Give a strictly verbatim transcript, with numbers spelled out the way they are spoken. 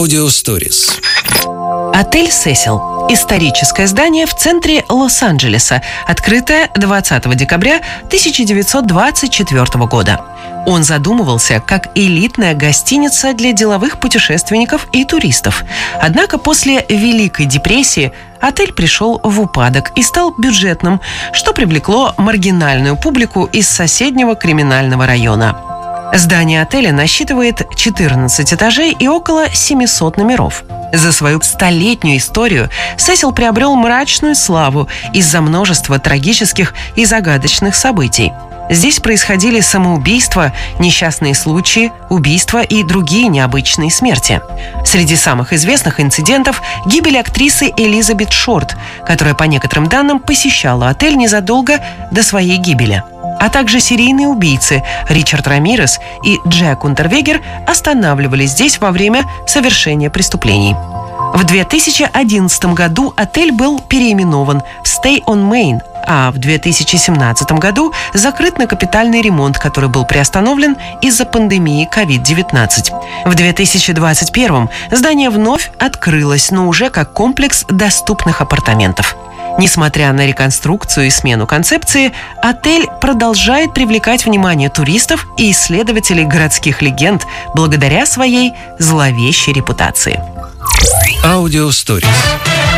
Аудиосторис. Отель «Сесил» – историческое здание в центре Лос-Анджелеса, открытое двадцатого декабря тысяча девятьсот двадцать четвёртого года. Он задумывался как элитная гостиница для деловых путешественников и туристов. Однако после Великой депрессии отель пришел в упадок и стал бюджетным, что привлекло маргинальную публику из соседнего криминального района. Здание отеля насчитывает четырнадцать этажей и около семисот номеров. За свою столетнюю историю Сесил приобрел мрачную славу из-за множества трагических и загадочных событий. Здесь происходили самоубийства, несчастные случаи, убийства и другие необычные смерти. Среди самых известных инцидентов – гибель актрисы Элизабет Шорт, которая, по некоторым данным, посещала отель незадолго до своей гибели. А также серийные убийцы Ричард Рамирес и Джек Унтервегер останавливались здесь во время совершения преступлений. В две тысячи одиннадцатом году отель был переименован в Stay on Main, а в две тысячи семнадцатом году закрыт на капитальный ремонт, который был приостановлен из-за пандемии ковид девятнадцать. В две тысячи двадцать первом здание вновь открылось, но уже как комплекс доступных апартаментов. Несмотря на реконструкцию и смену концепции, отель продолжает привлекать внимание туристов и исследователей городских легенд благодаря своей зловещей репутации. Аудиосторис.